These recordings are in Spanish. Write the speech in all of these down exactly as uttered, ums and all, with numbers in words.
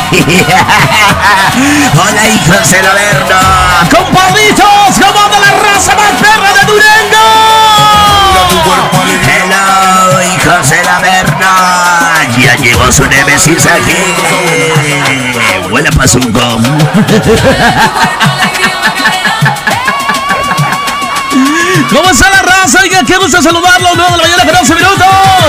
Hola, hijos del Averno. ¡Compadritos! ¡Como de la raza más perra de Durango! Hello, hijos del Averno. Ya llegó su némesis aquí. Huele a Pazunco. ¿Cómo está la raza? Oiga, qué gusto saludarlos. nueve de la mañana con once minutos.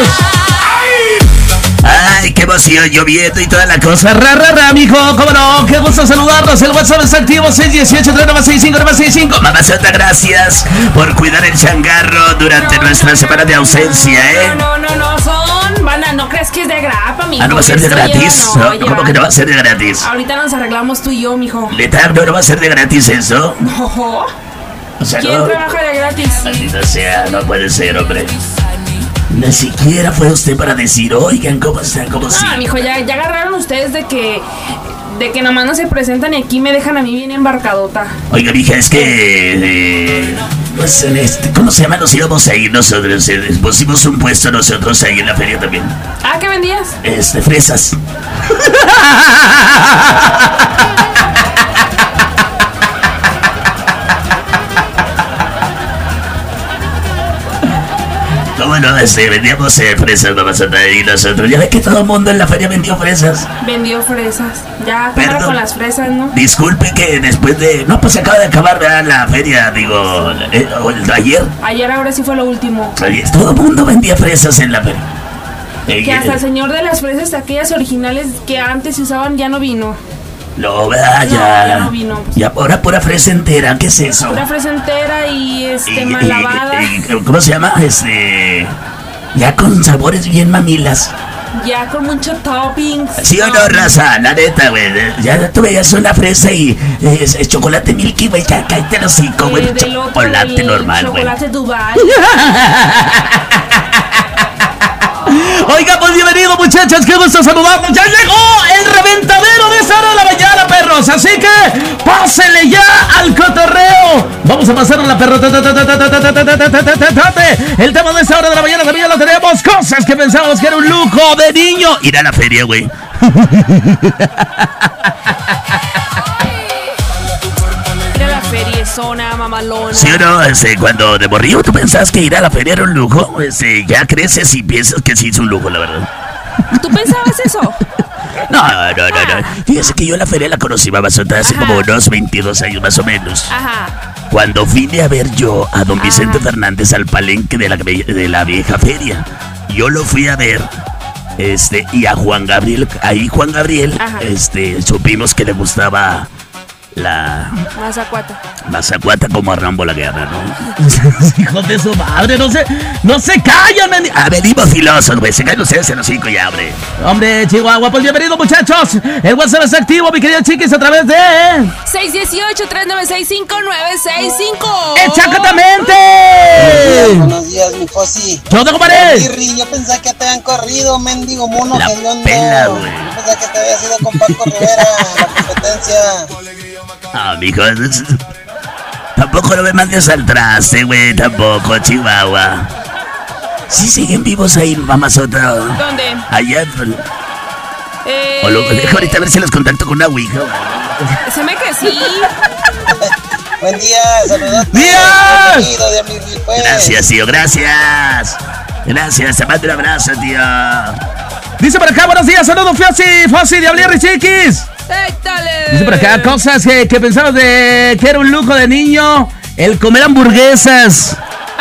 Ay, qué emoción, lloviendo y toda la cosa. Ra, ra, ra, mijo, cómo no, qué gusto saludarlos. El WhatsApp está activo, seis uno ocho, tres nueve seis cinco, nueve seis cinco. Mamazota, gracias por cuidar el changarro durante no, nuestra semana de ausencia, ¿eh? No, no, no, son, van a, no crees que es de grapa, mijo. Ah, ¿no va a ser de gratis? No, no, ¿Cómo que no va a ser de gratis? Ahorita nos arreglamos tú y yo, mijo. Letardo, ¿no va a ser de gratis eso? No. O sea, ¿Quién no. trabaja de gratis? Maldita sea, no puede ser, hombre. Ni siquiera fue usted para decir, oigan, ¿cómo están? ¿Cómo sí? Ah, mijo, ya, ya agarraron ustedes de que... De que nomás no se presentan y aquí me dejan a mí bien embarcadota. Oiga, mija, es que... Eh, pues, este, ¿cómo se llama? Nos íbamos a ir nosotros. Eh, pusimos un puesto nosotros ahí en la feria también. Ah, ¿qué vendías? Este, fresas. ¿Cómo no? Este, vendíamos eh, fresas, mamazota, y nosotros. Ya ve que todo el mundo en la feria vendió fresas. Vendió fresas. Ya, cámara con las fresas, ¿no? Disculpe que después de... No, pues acaba de acabar, ¿verdad? La feria, digo, eh, ayer. Ayer ahora sí fue lo último. Ayer, todo el mundo vendía fresas en la feria. Eh, Que hasta eh, el señor de las fresas, aquellas originales que antes se usaban, ya no vino. No, ¿verdad? No, Ya, ya no vino, pues. Ya, ahora pura fresa entera, ¿qué es eso? Pura fresa entera y este Y- mal y- lavada. y- ¿Cómo se llama? Este... Ya con sabores bien mamilas. Ya con mucho toppings. ¿Sí o no, raza? La neta, güey. Ya tú veías una fresa y es, es chocolate milky, güey. Ya cállate los cinco, güey. Eh, del otro, Chocolate del normal, güey. Chocolate Dubai. Oiga, pues bienvenido, muchachos, qué gusto saludarlos. Ya llegó el reventadero de esta hora de la mañana, perros. Así que pásenle ya al cotorreo. Vamos a pasar a la perro. El tema de esta hora de la mañana también lo tenemos. Cosas que pensábamos que era un lujo de niño. Ir a la feria, güey. Ir a la feria, zona mamalona. ¿Sí o no? Este, cuando de morrillo tú pensabas que ir a la feria era un lujo, este, ya creces y piensas que sí es un lujo, la verdad. ¿Tú pensabas eso? No, no, no, no. Fíjese que yo la feria la conocí, mamazota, hace Ajá. como unos veintidós años más o menos. Ajá. Cuando vine a ver yo a don Vicente Ah. Fernández al palenque de la, de la vieja feria. Yo lo fui a ver. Este, y a Juan Gabriel, ahí Juan Gabriel, Ajá. este, supimos que le gustaba la Mazacuata. mazacuata como a Rambo la guerra, ¿no? Hijos de su madre, no se, no se callan, men- A ver, dimos filosos, güey, se caen ustedes en los cinco y abre. Hombre, Chihuahua, pues bienvenido, muchachos. El WhatsApp está activo, mi querida Chiquis, a través de... seis uno ocho, tres nueve seis cinco, nueve seis cinco. ¡Exactamente! Buenos días, mi Fossi. ¿Qué onda, compadre? Irri, yo pensaba que te habían corrido, mendigo mono La hediondo. pela, güey. Yo pensaba que te habías ido con Paco Rivera en la competencia. Ah, mijo, es- tampoco no me mandes al traste, güey, tampoco, Chihuahua. Sí siguen vivos ahí, mamazota. ¿Dónde? Allá. Eh, O lo dejo ahorita a ver si los contacto con una ouija. Se me que sí. Buen día, saludos. ¡Días! Bienvenido, Diablo Irri, pues. Gracias, tío, gracias. Gracias, te mando un abrazo, tío. Dice por acá, buenos días, saludos, Fiasi, Fossi, Diablierri, Chiquis. Éctale. Dice por acá, cosas que, que pensabas de que era un lujo de niño, el comer hamburguesas.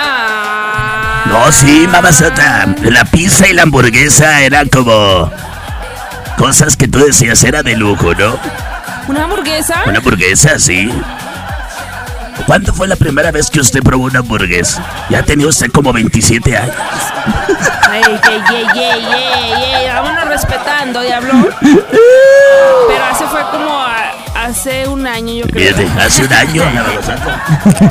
Ah. No, sí, mamazota. La pizza y la hamburguesa eran como cosas que tú decías era de lujo, ¿no? ¿Una hamburguesa? Una hamburguesa, sí. ¿Cuándo fue la primera vez que usted probó una hamburguesa? Ya tenía usted como veintisiete años. Ey, ey, ey, ey, ey, ey, vámonos respetando, diablo. Pero hace fue como a- hace un año, yo creo. Fíjate, hace un año, la mamazota.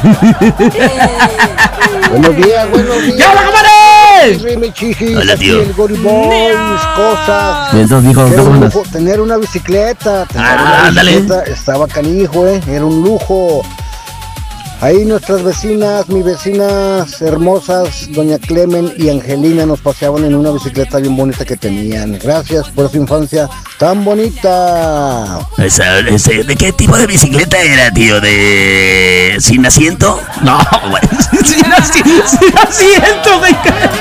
Buenos días, buenos ¡Ya días. hola, compadre! Soy mi chiquis, Hola, aquí tío. el Goriboy, mis cosas. Entonces dijo, Era ¿cómo un andas? lujo tener una bicicleta, tener Ah, una ándale. bicicleta estaba canijo, eh, era un lujo. Ahí nuestras vecinas, mis vecinas hermosas, doña Clemen y Angelina, nos paseaban en una bicicleta bien bonita que tenían. Gracias por su infancia tan bonita. Esa, ese, ¿de qué tipo de bicicleta era, tío? ¿De sin asiento? No, güey. Sin, asi- sin asiento, güey.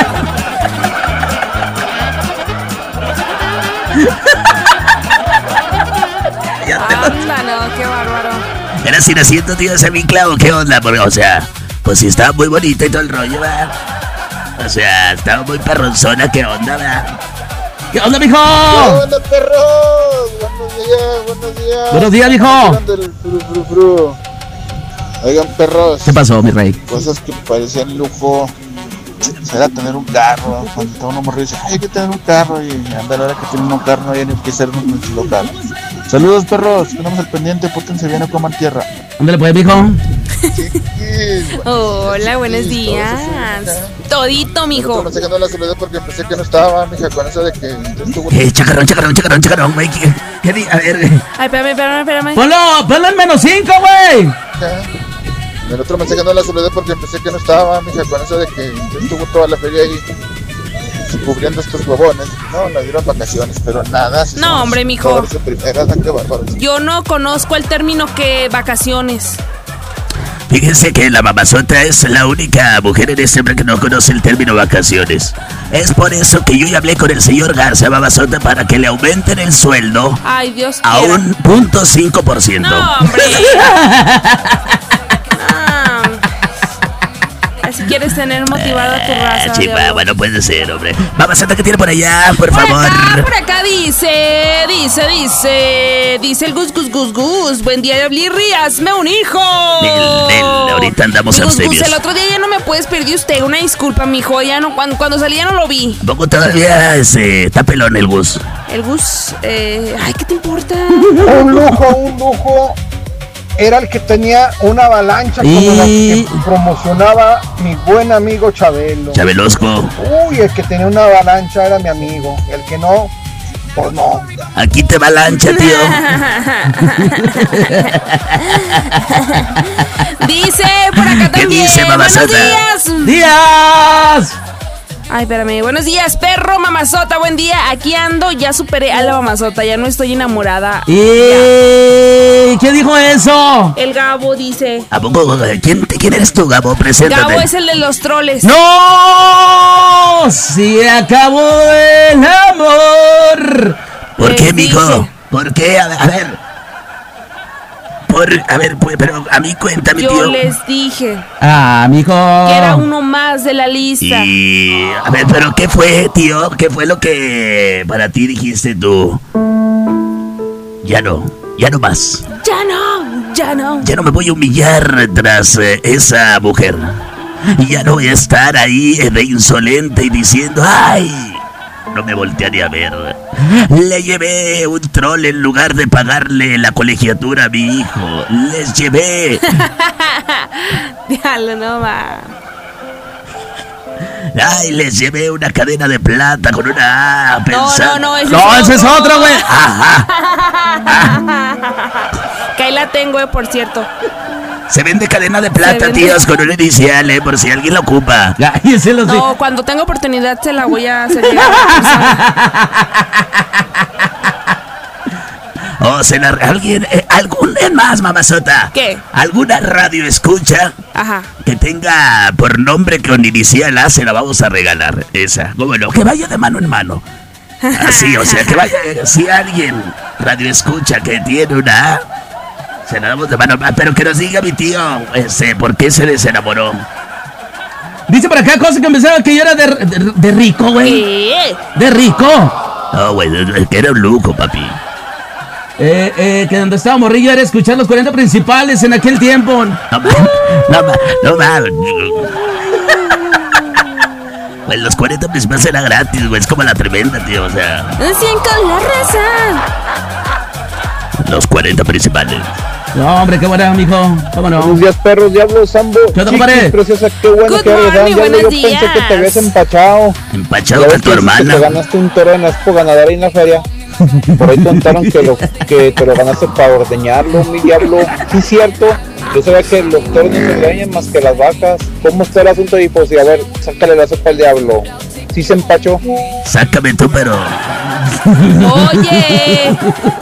Ya te lo- Anda, no, qué bárbaro. ¿Era sin asiento, tío, ese mi clavo? ¿Qué onda? Porque, o sea, pues sí estaba muy bonita y todo el rollo, ¿verdad? O sea, estaba muy perronzona, ¿qué onda, verdad? ¿Qué onda, mijo? ¿Qué onda, perros? Buenos días, buenos días. Buenos días, mijo. Oigan, del fru, fru, fru. Oigan, perros. ¿Qué pasó, mi rey? Cosas que parecían lujo. Será tener un carro. Cuando está uno morrido, dice, ay, hay que tener un carro. Y anda, a la hora que tiene un carro, no hay ni que ser un local. Saludos, perros. Tenemos el pendiente, pórtense bien, no coman tierra. Ándale, pues, mijo. Hola, buenos Sí, días. todos así, Todito, mijo. Me sacando la salud porque pensé que no estaba, mija, con eso de que estuvo. Eh, chacarrón, chacarrón, chacarrón, chacarrón, güey. ¿Qué, qué di- A ver, Ay, espérame, espérame, espérame. Ponlo, ponlo en menos cinco, güey. El otro me sacando la salud porque pensé que no estaba, mija, con eso de que estuvo toda la feria ahí cubriendo estos huevones. No, nos dieron vacaciones, pero nada. Si No, somos hombre, mijo. pobres de primera, dan que bárbaros. Yo no conozco el término que vacaciones. fíjense que la mamazota es la única mujer en este hombre que no conoce el término vacaciones. Es por eso que yo ya hablé con el señor Garza Mamazota para que le aumenten el sueldo Ay, Dios a quiera. un punto cinco por ciento. No, hombre. No. Así quieres tener motivada a tu raza. Chihuahua, diablo. bueno, puede ser, hombre. Mamazota, ¿qué tiene por allá, por Por favor? acá, por acá dice, dice, dice, dice el Gus Gus Gus Gus. Buen día, Blirri, hazme un hijo. Nel, nel, ahorita andamos Mi Gus Gus, abstemios. el otro día ya no me puedes pedir de usted, una disculpa, mijo. Ya no, cuando, cuando salí ya no lo vi. ¿A poco todavía este, está pelón el Gus? El Gus, eh, ay, ¿qué te importa? Un lujo, un lujo. Era el que tenía una avalancha como Y- la que promocionaba mi buen amigo Chabelo. Chabelosco, Uy, el que tenía una avalancha era mi amigo. El que no, pues no. aquí te va lancha, tío. Dice por acá ¿Qué también. dice, Buenos mamazota? días. ¡Días! Ay, espérame. Buenos días, perro, mamazota. Buen día. Aquí ando. Ya superé a la mamazota. Ya no estoy enamorada. ¿Y quién dijo eso? El Gabo dice. ¿A poco? ¿Quién, quién eres tú, Gabo? Preséntate. Gabo es el de los troles. ¡No! ¡Se acabó el amor! ¿Por qué, Les mijo? dije. ¿Por qué? A ver, a ver. Por, a ver, pues, pero a mí cuéntame, Yo tío. les dije Ah, mijo. que era uno más de la lista. Y... A ver, pero ¿qué fue, tío? ¿Qué fue lo que para ti dijiste tú? Ya no, ya no más. Ya no, ya no. Ya no me voy a humillar tras eh, esa mujer. Y ya no voy a estar ahí eh, de insolente y diciendo, ¡ay! No me volteé ni a ver. Le llevé un troll en lugar de pagarle la colegiatura a mi hijo. Les llevé. Diablo, no va. Ay, les llevé una cadena de plata con una A. No, pensando- no, no, ese No, ese es otro, güey. Ajá. Que ahí la tengo, eh, por cierto. Se vende cadena de Se plata, vende. tíos, con un inicial, eh, por si alguien la ocupa. Cállese los de- No, cuando tenga oportunidad se la voy a hacer llegar. O se la... Alguien... eh, algún... Es más, mamazota. ¿Qué? ¿Alguna radio escucha Ajá. que tenga por nombre con inicial A? Se la vamos a regalar. Esa. Bueno, que vaya de mano en mano. Así, o sea, que vaya... Si alguien radio escucha que tiene una A, se la damos de mano. Pero que nos diga mi tío, este, ¿por qué se desenamoró? Dice por acá cosa que pensaba que yo era de, de, de rico, güey. ¿Qué? De rico. No, güey, que era un lujo, papi. Eh, eh, que donde estaba morrillo era escuchar los cuarenta principales en aquel tiempo. No, ma, no, ma, no, ma. Pues los cuarenta principales era gratis, güey. Es como la tremenda, tío. O sea, cien con la raza. los cuarenta principales. No, hombre, qué buena, mijo. ¿Cómo no? Buenos días, perros, diablo, Sambo. ¿Qué onda, Chiquis, compadre? preciosa, qué bueno Good que regresaron, morning, diablo. buenos Yo pensé días. que te habías empachado. Empachado Ya con ves tu que dices que hermana. te ganaste un toro en Expo ganadora ahí en la feria. Por ahí contaron que, lo, que te lo ganaste para ordeñarlo, mi diablo. Sí, cierto. Yo sabía que los toros no se engañan más que las vacas. ¿Cómo está el asunto de pues, y a ver, sácale la sopa al diablo. ¿Sí se empachó? Sácame tú, pero... Oye.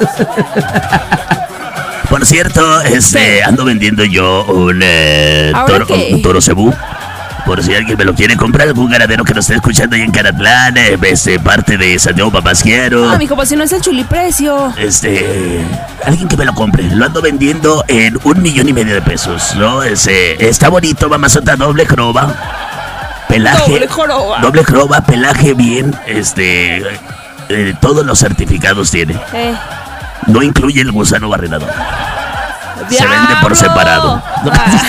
Por cierto, este, ando vendiendo yo un, eh, ¿Ahora toro, qué? un toro cebú. Por si alguien me lo quiere comprar, algún ganadero que nos esté escuchando ahí en Caratlán, eh, este, parte de Santiago Papasquiero. Ah, mijo, pues si no es el chuliprecio. Este, alguien que me lo compre. Lo ando vendiendo en un millón y medio de pesos, ¿no? Ese, está bonito, mamazota, doble croba. Pelaje. Doble joroba. Doble croba, pelaje bien, este, eh, todos los certificados tiene. Eh. No incluye el gusano barrenador. Se vende por ¡Diablo! separado. Ah.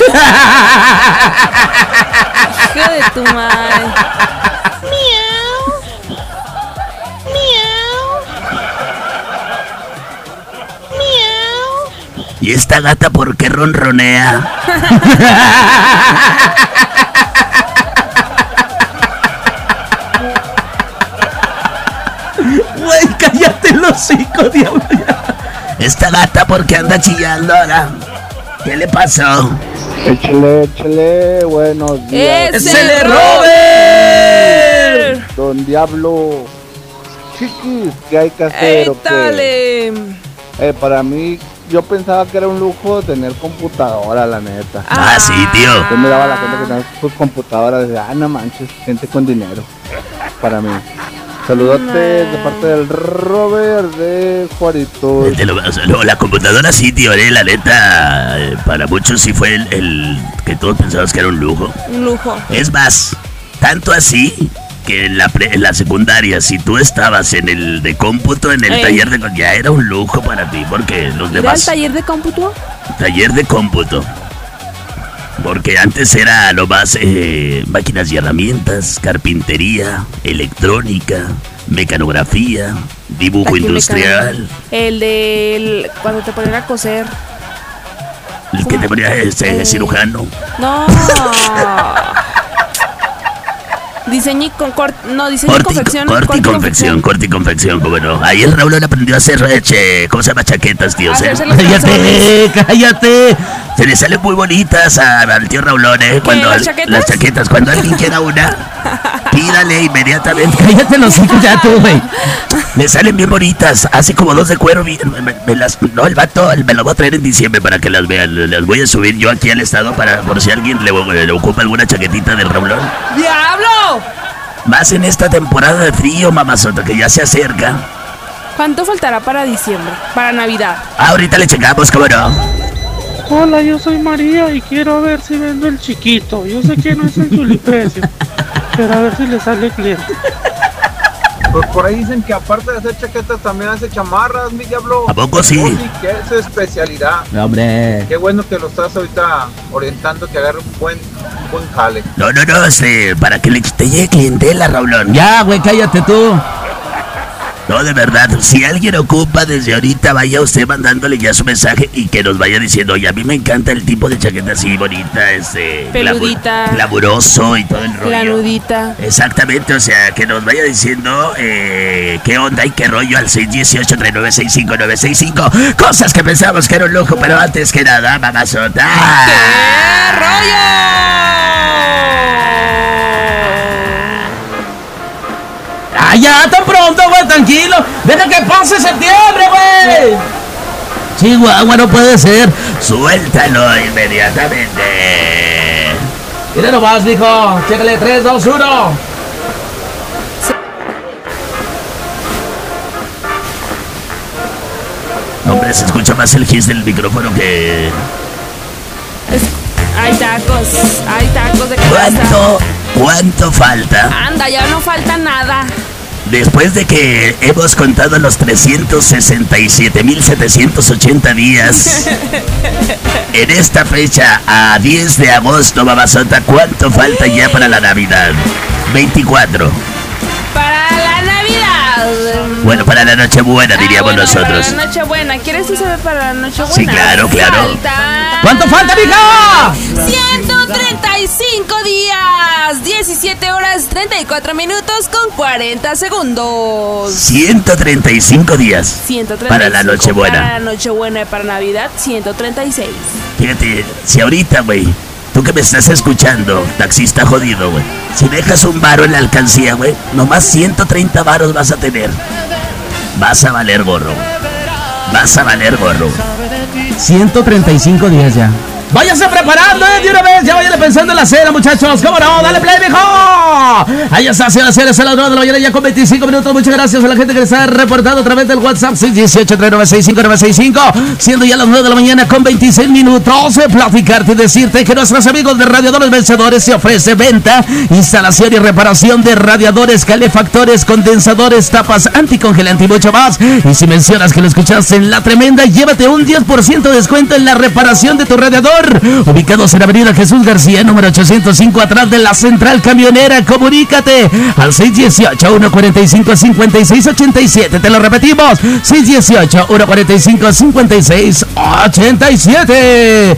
Hijo de tu madre. Miau. Miau. Miau. ¿Y esta gata por qué ronronea? Güey, cállate los hocico, diablo. ¿Esta gata por qué anda chillando ahora? ¿Qué le pasó? Échale, échale, buenos días. ¡Es ¡Se le el Robert! Don Diablo. Chiquis, ¿qué hay que hacer? o qué? ¡Étale! Eh, para mí, yo pensaba que era un lujo tener computadora, la neta. Ah, sí, tío. Yo miraba a la gente que tenía sus computadoras y decía, ah, no manches, gente con dinero. Para mí. Saludotes de parte del Robert de Juaritos. Te lo- o sea, no, la computadora sí, tío, eh, la neta, eh, para muchos sí fue el, el que todos pensamos que era un lujo. Un lujo. Es más, tanto así que en la, pre- en la secundaria, si tú estabas en el de cómputo, en el Ey. taller de... Ya era un lujo para ti, porque los ¿Era el demás... taller de cómputo? Taller de cómputo. Porque antes era lo más eh, máquinas y herramientas, carpintería, electrónica, mecanografía, dibujo Aquí industrial. mecánico. El de cuando te ponían a coser. El que te ponía este Eh. cirujano. No. Diseño y con cort... No, diseño y Corte y, confección. corte y confección, corte y confección, como no. Ahí el Raúl aprendió a hacer, eh, ¿cómo se llama? Chaquetas, tío. Se, Hacerse los ¡Cállate! ¡Cállate! se le salen muy bonitas a- al tío Raulón, ¿eh? Cuando, las chaquetas? las chaquetas. Cuando alguien quiera una, pídale inmediatamente. ¡Cállate los hocico ya tú, güey! Le salen bien bonitas, hace como dos de cuero. bien- me, me las, no, el vato el- me las voy a traer en diciembre para que las vean. Las voy a subir yo aquí al estado para por si alguien le, le ocupa alguna chaquetita del Raulón. ¡Diablo! Más en esta temporada de frío, mamazota, que ya se acerca. ¿Cuánto faltará para diciembre? Para Navidad. Ah, ahorita le checamos, ¿cómo no? Hola, yo soy María y quiero ver si vendo el chiquito. Yo sé que no es el chuliprecio, pero a ver si le sale cliente. Pues por ahí dicen que aparte de hacer chaquetas también hace chamarras, mi diablo. ¿A poco sí? Oh, sí, que es su especialidad. No, hombre. Qué bueno que lo estás ahorita orientando que agarre un buen, un buen jale. No, no, no, este, para que le te llegue clientela, Raulón. Ya, güey, cállate tú. No, de verdad, si alguien ocupa desde ahorita, vaya usted mandándole ya su mensaje y que nos vaya diciendo, oye, a mí me encanta el tipo de chaqueta así bonita, este... Peludita. glamu- glamuroso y todo el rollo. La nudita. Exactamente, o sea, que nos vaya diciendo eh, qué onda y qué rollo al seis uno ocho, tres nueve seis cinco nueve seis cinco. Cosas que pensamos que era un lujo, pero antes que nada, mamazota. ¡Qué rollo! ¡Ah, ya, tan pronto, güey! Tranquilo. Deja que pase septiembre, güey. Chihuahua, no puede ser. Suéltalo inmediatamente. Mira nomás, mijo. Chécale, tres, dos, uno. Hombre, se escucha más el gis del micrófono que... Hay tacos. Hay tacos de canasta. ¿Cuánto, cuánto falta? Anda, ya no falta nada. Después de que hemos contado los trescientos sesenta y siete mil setecientos ochenta días, en esta fecha, a diez de agosto, mamazota, ¿cuánto falta ya para la Navidad? veinticuatro. Para la Navidad. Bueno, para la Nochebuena, Ah, diríamos bueno, nosotros. Para la Nochebuena. ¿Quieres tú saber para la Nochebuena? Sí, claro, claro. Falta... ¿Cuánto falta, mija? ciento treinta y cinco días, diecisiete horas, treinta y cuatro minutos con cuarenta segundos. ciento treinta y cinco días. ciento treinta y cinco para la Nochebuena. Para la Nochebuena y para Navidad, ciento treinta y seis. Fíjate, si ahorita, güey, tú que me estás escuchando, taxista jodido, güey, si dejas un varo en la alcancía, güey, nomás ciento treinta varos vas a tener. Vas a valer gorro. Vas a valer gorro. ciento treinta y cinco días ya. Váyase preparando, eh, de una vez, ya vayan pensando en la cena, muchachos. ¿Cómo no? Dale play, mijo. Ahí está, señoras y señores, a las nueve de la mañana ya con veinticinco minutos. Muchas gracias a la gente que les ha reportado a través del WhatsApp seis uno ocho, tres nueve seis cinco, nueve seis cinco. Siendo ya las nueve de la mañana con veintiséis minutos. De platicarte y decirte que nuestros amigos de Radiadores Vencedores se ofrece venta, instalación y reparación de radiadores, calefactores, condensadores, tapas, anticongelante y mucho más. Y si mencionas que lo escuchaste en La Tremenda, llévate un diez por ciento de descuento en la reparación de tu radiador. Ubicados en Avenida Jesús García, número ochocientos cinco, atrás de la Central Camionera. Comunícate al seis uno ocho, uno cuatro cinco, cinco seis ocho siete. Te lo repetimos, seis uno ocho, uno cuatro cinco, cinco seis ocho siete.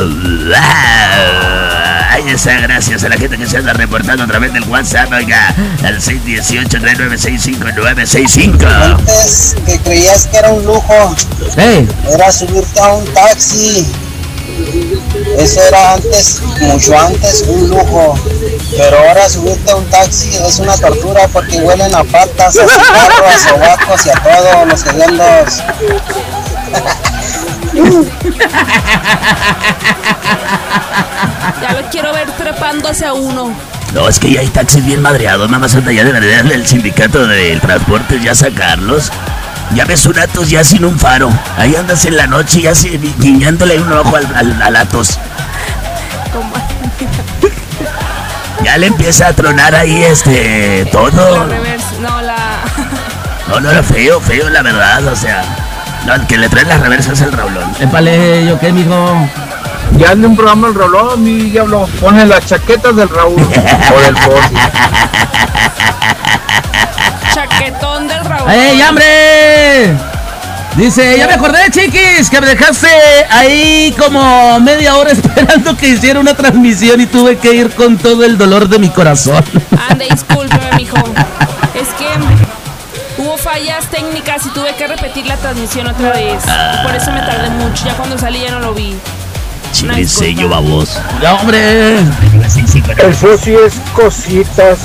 Ahí está, gracias a la gente que se anda reportando a través del WhatsApp, oiga, al seis uno ocho, tres nueve seis cinco, nueve seis cinco. Antes que creías que era un lujo, Hey. era subirte a un taxi. Eso era antes, mucho antes, un lujo. Pero ahora subirte a un taxi es una tortura porque huelen a patas, a cigarros, a sobacos y a todos los hediondos. Ya lo quiero ver trepándose a uno. No, es que ya hay taxis bien madreados, mamá santa, ya debería el sindicato del transporte ya sacarlos. Ya ves un Atos ya sin un faro. Ahí andas en la noche ya así, guiñándole un ojo al, al, al Atos. Ya le empieza a tronar ahí este todo. La reversa, no, la... No, no, era feo, feo la verdad, o sea. No, el que le trae las reversas es el Raulón. Épale, ¿yo qué, mijo? Ya anda un programa el Rolón, mi diablo. Pone las chaquetas del Raúl. Por el Fossi. Chaquetón del Raúl. ¡Ey, hambre! Dice, ya me acordé, chiquis, que me dejaste ahí como media hora esperando que hiciera una transmisión y tuve que ir con todo el dolor de mi corazón. Ande, discúlpeme, mijo. Es que hubo fallas técnicas y tuve que repetir la transmisión otra vez. Y por eso me tardé mucho. Ya cuando salí ya no lo vi. Chiriseño baboso. ¡Ya, hombre! El Fossi es cositas.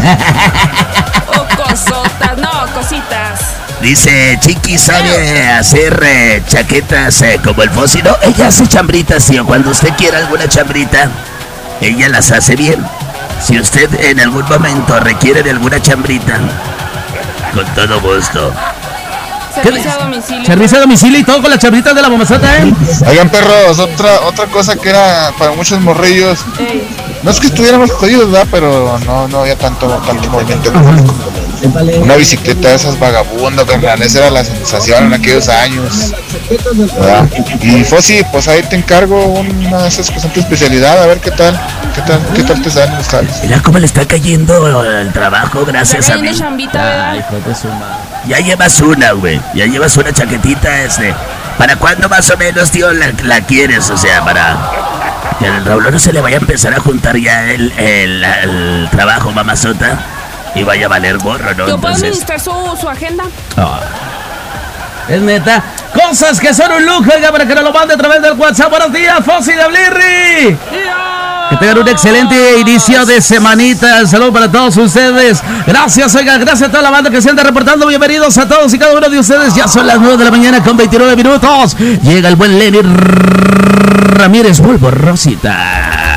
O cosotas, no, cositas. Dice, Chiqui sabe hacer eh, chaquetas eh, como el Fossi, ¿no? Ella hace chambritas, tío. Cuando usted quiera alguna chambrita, ella las hace bien. Si usted en algún momento requiere de alguna chambrita, con todo gusto. Servicio a domicilio. Servicio a domicilio y todo con las chabritas de la mamazota, ¿eh? Oigan, perros, otra otra cosa que era para muchos morrillos. Ey. No es que estuviéramos jodidos, ¿verdad? Pero no, no había tanto, tanto movimiento económico. Una bicicleta de esas vagabundas, carnal, esa era la sensación en aquellos años, ¿verdad? Y Fossi, pues ahí te encargo una de esas que son tu especialidad, a ver qué tal, qué tal, qué tal te salen los jales. Mira cómo le está cayendo el trabajo, gracias Está a mí. cayendo chambita, ¿verdad? Ay, hijo de su madre. Ya llevas una, güey. Ya llevas una chaquetita, este. ¿Para cuándo más o menos, tío, la, la quieres? O sea, para que al Raúl no se le vaya a empezar a juntar ya el, el, el trabajo, mamazota, y vaya a valer gorro, ¿no? ¿Yo puedo Entonces, administrar su, su agenda? Ah. Es neta. Cosas que son un lujo, oiga, para que nos lo mande a través del WhatsApp. Buenos días, Fossi de Blirri. Que tengan un excelente inicio de semanita. Saludos para todos ustedes. Gracias, oiga, gracias a toda la banda que se anda reportando. Bienvenidos a todos y cada uno de ustedes. Ya son las nueve de la mañana con veintinueve minutos. Llega el buen Lenny Ramírez Bulbo Rosita.